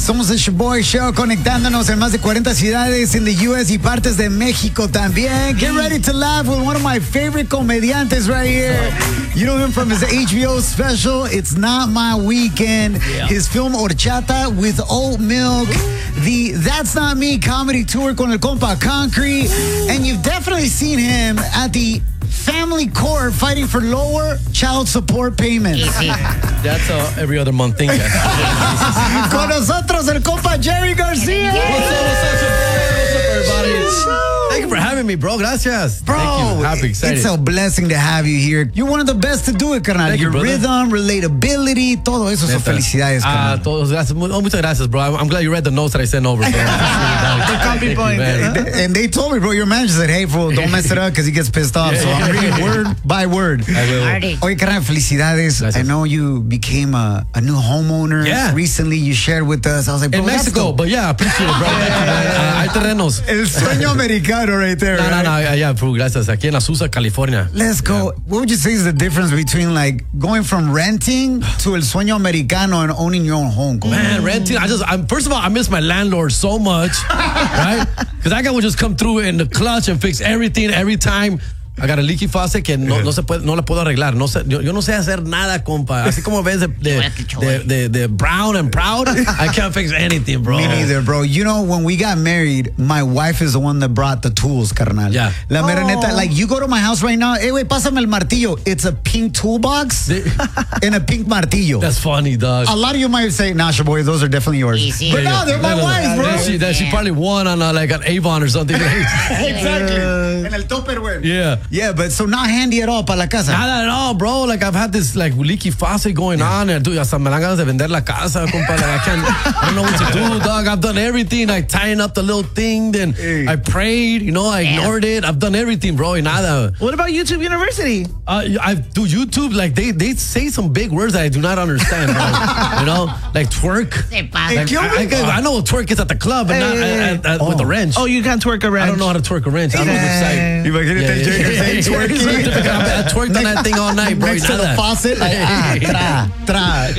Somos el Shoboy Show, conectándonos en más de 40 ciudades in the U.S. y partes de México también. Get ready to laugh with one of my favorite comediantes right here. You know him from his HBO special, It's Not My Weekend. Yeah. His film Horchata with Oat Milk. The That's Not Me comedy tour con el compa Concrete. And you've definitely seen him at the family court fighting for lower child support payments. That's every other month thing. Con nosotros el compa Jerry Garcia. What's up, everybody? Thank you for having me, bro. Gracias. Bro, thank you. Happy, excited. It's a blessing to have you here. You're one of the best to do it, carnal. Thank Your you, rhythm, relatability, todo eso. So felicidades, carnal. Todos, gracias. Muchas gracias, bro. I'm glad you read the notes that I sent over. So The copy point. And they told me, bro, your manager said, hey, fool, don't mess it up because he gets pissed off. So I'm reading word by word. I will. Oye, carnal, felicidades. Gracias. I know you became a new homeowner recently. You shared with us. I was like, bro, in Mexico, but yeah, appreciate it, bro. Hay terrenos. El sueño americano right there. No, yeah, bro, gracias. Aquí en Azusa, California. Let's go. Yeah. What would you say is the difference between like going from renting to el sueño americano and owning your own home? Man, renting. First of all, I miss my landlord so much, right? Because that guy would just come through in the clutch and fix everything every time. I got a leaky faucet que no la puedo arreglar. Yo no sé hacer nada, compa. Así como ves de brown and proud, I can't fix anything, bro. Me neither, bro. You know, when we got married, my wife is the one that brought the tools, carnal. Yeah. La mera neta, like you go to my house right now, hey, wait, pásame el martillo. It's a pink toolbox and a pink martillo. That's funny, dog. A lot of you might say, nah, boy, those are definitely yours. Easy. But no, they're my wife's, bro. She probably won on like an Avon or something. Exactly. En el Tupperware. Yeah. Yeah, but so not handy at all para la casa. Nada at all, bro. Like I've had this like leaky faucet going on, and dude, hasta me dan ganas de vender la casa, compa. Like I don't know what to do, dog. I've done everything. I tying up the little thing, then I prayed. You know, I ignored it. I've done everything, bro. Y nada. What about YouTube University? I do YouTube. Like they say some big words that I do not understand, bro. You know, like twerk. Like, I know what twerk is at the club, but not with the wrench. Oh, you can't twerk a wrench. I don't know how to twerk a wrench. I don't know the site. Imagínate Jake twerking. I twerked on that thing all night, bro. Next to the faucet, like, tra.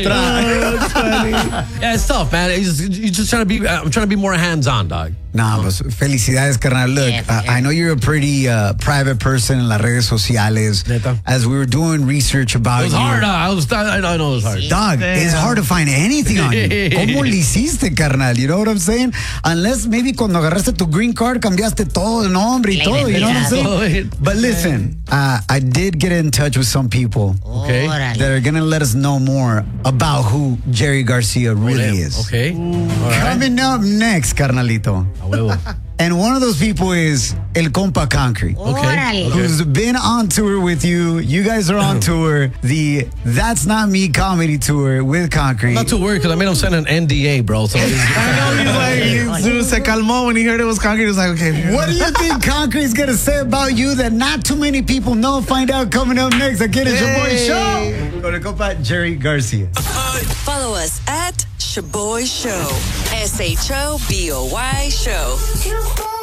Yeah, it's tough, man. You just trying to be. I'm trying to be more hands-on, dog. Nah, pues felicidades, carnal. Look, I know you're a pretty private person en las redes sociales. Neta. As we were doing research about you. It was hard. I know it was hard. Dog, it's hard to find anything on you. ¿Cómo le hiciste, carnal? You know what I'm saying? Unless maybe cuando agarraste tu green card cambiaste todo el nombre y todo. You know what I'm saying? But listen, I did get in touch with some people that are going to let us know more about who Jerry Garcia really is. Okay. Coming up next, carnalito. A huevo. And one of those people is El Compa Concrete. Okay. Who's been on tour with you. You guys are on tour. The That's Not Me comedy tour with Concrete. I'm not too worried because I made him sign an NDA, bro. So I know he's like, se calmó when he heard it was Concrete. He was like, okay. What do you think Concrete's going to say about you that not too many people know? Find out coming up next. Again, it's your boy Show. Go to Compa Jerry Garcia. Follow us at Shoboy Show. SHOBOY Show.